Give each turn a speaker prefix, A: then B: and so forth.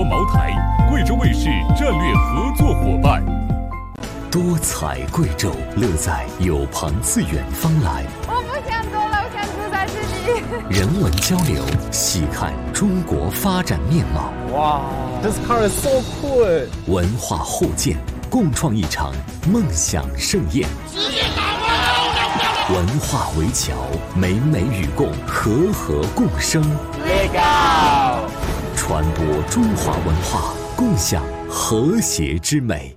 A: 茅台，贵州卫视战略合作伙伴。多彩贵州，乐在有朋自远方来。
B: 我不想走了，我想住在这里。
A: 人文交流，细看中国发展面貌。
C: 哇 ，This car is so cool！
A: 文化互鉴，共创一场梦想盛宴。文化围桥，美美与共，和和共生。
C: Legal！
A: 传播中华文化，共享和谐之美。